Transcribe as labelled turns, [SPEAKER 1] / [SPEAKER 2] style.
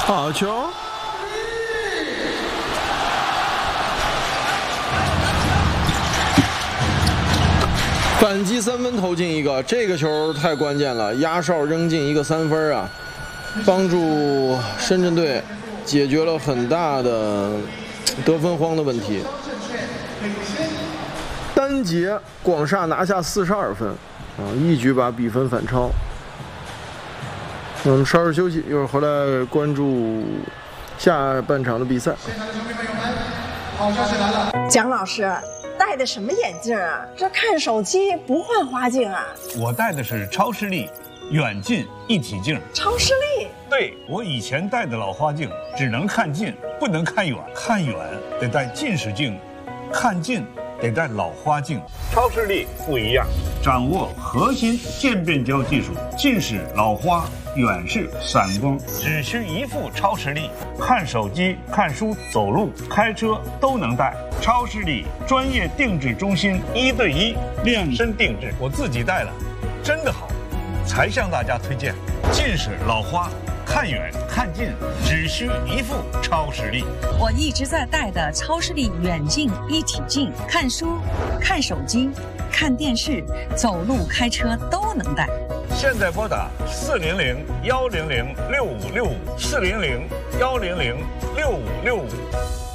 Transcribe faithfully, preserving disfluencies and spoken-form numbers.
[SPEAKER 1] 好球！反击三分投进一个，这个球太关键了，压哨扔进一个三分啊，帮助深圳队解决了很大的得分荒的问题。单节广厦拿下四十二分，啊，一举把比分反超。我们稍事休息，一会儿回来关注下半场的比赛。
[SPEAKER 2] 蒋老师戴的什么眼镜啊？这看手机不换花镜啊？
[SPEAKER 3] 我戴的是超视力远近一体镜。
[SPEAKER 2] 超视力？
[SPEAKER 3] 对，我以前戴的老花镜只能看近，不能看远，看远得戴近视镜，看近得戴老花镜。超视力不一样，掌握核心渐变焦技术，近视、老花、远视、散光，只需一副超视力，看手机、看书、走路、开车都能戴。超视力专业定制中心，一对一量身定制，我自己戴了，真的好，才向大家推荐。近视、老花，看远看近只需一副超视力。
[SPEAKER 4] 我一直在戴的超视力远近一体镜，看书、看手机、看电视、走路、开车都能戴。
[SPEAKER 3] 现在拨打四零零幺零零六五六五，四零零幺零零六五六五。